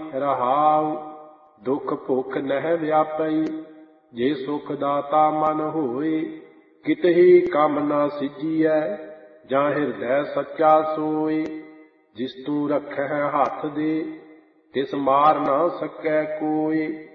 ਰਹਾਉ। ਦੁਖ ਭੁਖ ਨਹਿ ਵਿਆਪਈ, ਜੇ ਸੁਖ ਦਾਤਾ ਮਨ ਹੋਏ। ਕਿਤਹੀ ਕੰਮ ਨਾ ਸਿਜੀਐ, ਜਾਂ ਹਿਰਦੈ ਸੱਚਾ ਸੋਏ। ਜਿਸ ਤੂੰ ਰੱਖਹਿ ਹੱਥ ਦੇ, ਤਿਸ ਮਾਰ ਨਾ ਸਕੈ ਕੋਇ।